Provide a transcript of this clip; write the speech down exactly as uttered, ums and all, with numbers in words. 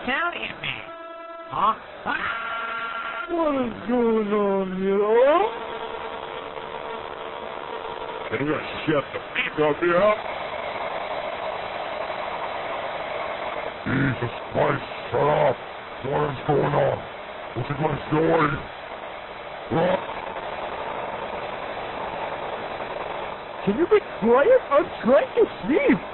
Italian man. Huh? What is going on here? Oh? Can you shut the fuck up here? Jesus Christ, shut up! What is going on? What's it going doing? What? Can you be quiet? I'm trying to sleep.